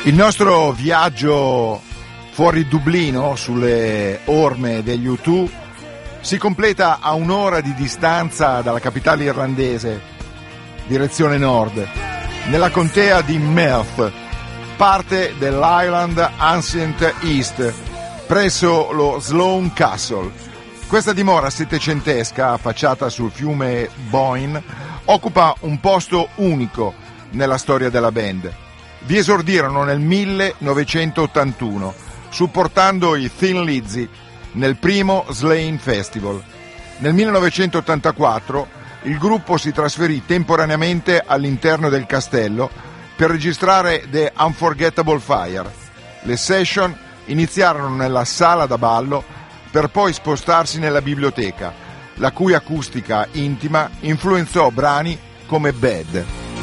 Il nostro viaggio fuori Dublino, sulle orme degli U2, si completa a un'ora di distanza dalla capitale irlandese, direzione nord, nella contea di Meath, parte dell'Highland Ancient East, presso lo Sloane Castle. Questa dimora settecentesca, affacciata sul fiume Boyne, occupa un posto unico nella storia della band. Vi esordirono nel 1981, supportando i Thin Lizzy nel primo Slane Festival. Nel 1984 il gruppo si trasferì temporaneamente all'interno del castello per registrare The Unforgettable Fire. Le session iniziarono nella sala da ballo per poi spostarsi nella biblioteca, la cui acustica intima influenzò brani come Bad.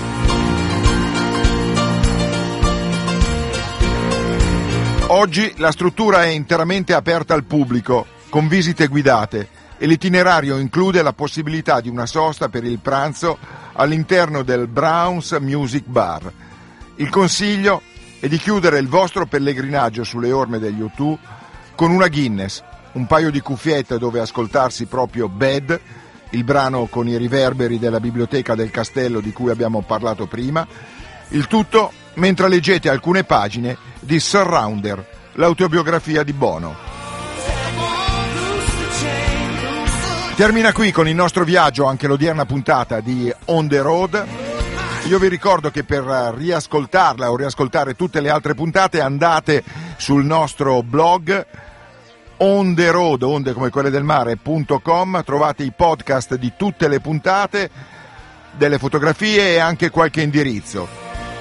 Oggi la struttura è interamente aperta al pubblico, con visite guidate, e l'itinerario include la possibilità di una sosta per il pranzo all'interno del Brown's Music Bar. Il consiglio è di chiudere il vostro pellegrinaggio sulle orme degli U2 con una Guinness, un paio di cuffiette dove ascoltarsi proprio Bad, il brano con i riverberi della biblioteca del castello di cui abbiamo parlato prima, il tutto mentre leggete alcune pagine di Surrounder, l'autobiografia di Bono. Termina qui con il nostro viaggio anche l'odierna puntata di On the Road. Io vi ricordo che per riascoltarla o riascoltare tutte le altre puntate andate sul nostro blog On the Road, onde come quelle del mare.com, trovate i podcast di tutte le puntate, delle fotografie e anche qualche indirizzo.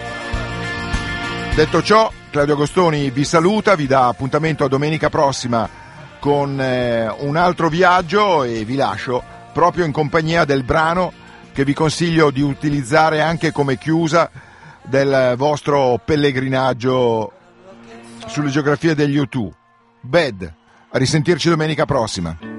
Detto ciò, Claudio Agostoni vi saluta, vi dà appuntamento a domenica prossima con un altro viaggio e vi lascio proprio in compagnia del brano che vi consiglio di utilizzare anche come chiusa del vostro pellegrinaggio sulle geografie degli U2. Bad, a risentirci domenica prossima.